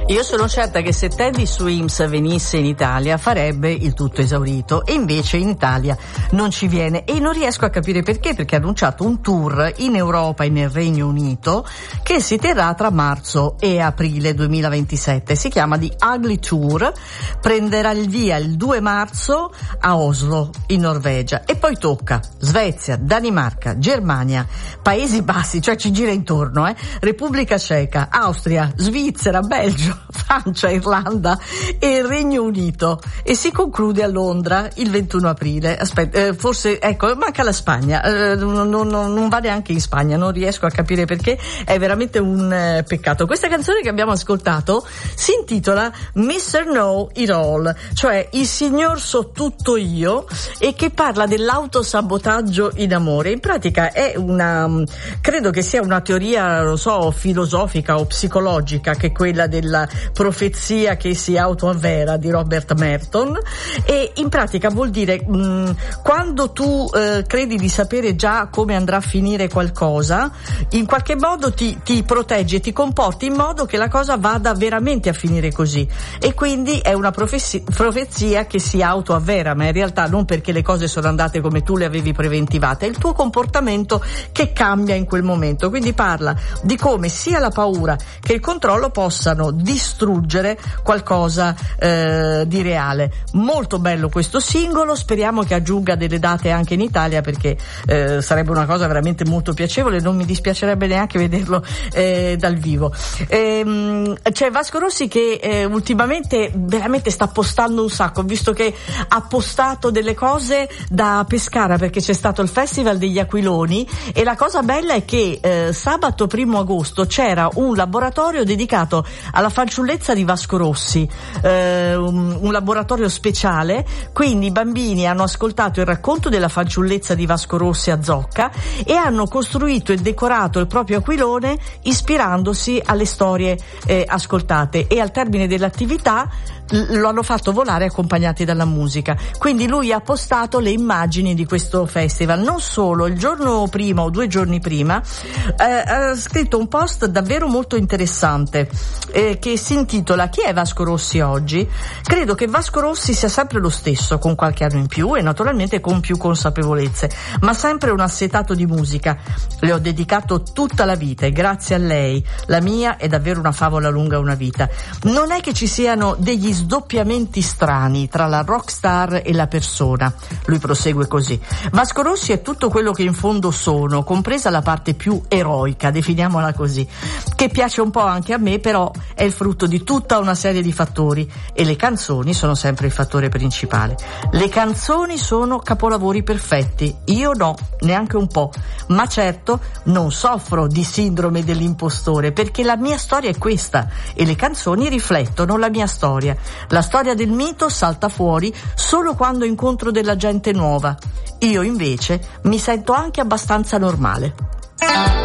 Io sono certa che se Teddy Swims venisse in Italia farebbe il tutto esaurito, e invece in Italia non ci viene, e non riesco a capire perché ha annunciato un tour in Europa e nel Regno Unito che si terrà tra marzo e aprile 2027. Si chiama The Ugly Tour, prenderà il via il 2 marzo a Oslo in Norvegia e poi tocca Svezia, Danimarca, Germania, Paesi Bassi, cioè ci gira intorno, Repubblica Ceca, Austria, Svizzera, Belgio, Francia, Irlanda e il Regno Unito, e si conclude a Londra il 21 aprile. Forse, ecco, manca la Spagna, non va neanche in Spagna, non riesco a capire perché, è veramente un peccato. Questa canzone che abbiamo ascoltato si intitola Mr. Know It All, cioè il signor so tutto io, e che parla dell'autosabotaggio in amore. In pratica è credo che sia una teoria, non so, filosofica o psicologica, che è quella della profezia che si autoavvera di Robert Merton, e in pratica vuol dire quando tu credi di sapere già come andrà a finire qualcosa, in qualche modo ti proteggi e ti comporti in modo che la cosa vada veramente a finire così, e quindi è una profezia che si autoavvera, ma in realtà non perché le cose sono andate come tu le avevi preventivate, è il tuo comportamento che cambia in quel momento. Quindi parla di come sia la paura che il controllo possano distruggere qualcosa di reale. Molto bello questo singolo, speriamo che aggiunga delle date anche in Italia, perché sarebbe una cosa veramente molto piacevole, non mi dispiacerebbe neanche vederlo dal vivo. C'è Vasco Rossi che ultimamente veramente sta postando un sacco, visto che ha postato delle cose da Pescara, perché c'è stato il Festival degli Aquiloni, e la cosa bella è che sabato 1 agosto c'era un laboratorio dedicato alla fanciullezza di Vasco Rossi, un laboratorio speciale, quindi i bambini hanno ascoltato il racconto della fanciullezza di Vasco Rossi a Zocca e hanno costruito e decorato il proprio aquilone ispirandosi alle storie ascoltate, e al termine dell'attività lo hanno fatto volare accompagnati dalla musica. Quindi lui ha postato le immagini di questo festival. Non solo, il giorno prima o 2 giorni prima ha scritto un post davvero molto interessante che si intitola Chi è Vasco Rossi oggi? Credo che Vasco Rossi sia sempre lo stesso, con qualche anno in più e naturalmente con più consapevolezze, ma sempre un assetato di musica. Le ho dedicato tutta la vita e grazie a lei la mia è davvero una favola lunga una vita. Non è che ci siano degli sdoppiamenti strani tra la rockstar e la persona. Lui prosegue così: Vasco Rossi è tutto quello che in fondo sono, compresa la parte più eroica, definiamola così, che piace un po' anche a me, però è il frutto di tutta una serie di fattori, e le canzoni sono sempre il fattore principale. Le canzoni sono capolavori perfetti, io no, neanche un po', ma certo non soffro di sindrome dell'impostore, perché la mia storia è questa e le canzoni riflettono la mia storia. La storia del mito salta fuori solo quando incontro della gente nuova. Io invece mi sento anche abbastanza normale.